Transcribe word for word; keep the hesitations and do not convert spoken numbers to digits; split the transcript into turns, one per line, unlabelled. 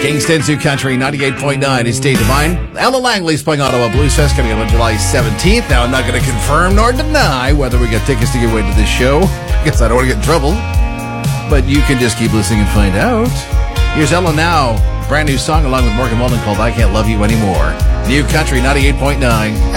Kingston's New Country, ninety-eight point nine is State Divine. Ella Langley's playing Ottawa Blues Fest coming up on July seventeenth. Now, I'm not going to confirm nor deny whether we get tickets to give away to this show, because I don't want to get in trouble. But you can just keep listening and find out. Here's Ella now. Brand new song along with Morgan Walden called I Can't Love You Anymore. New Country, ninety-eight point nine.